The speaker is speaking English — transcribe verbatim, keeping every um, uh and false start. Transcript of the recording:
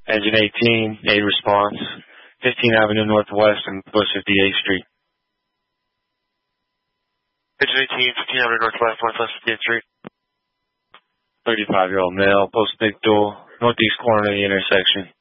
Engine eighteen, aid response, fifteenth Avenue Northwest and West fifty-eighth Street. Engine eighteen, fifteenth Avenue Northwest, Northwest fifty-eighth Street. thirty-five-year-old male, post big dual, northeast corner of the intersection.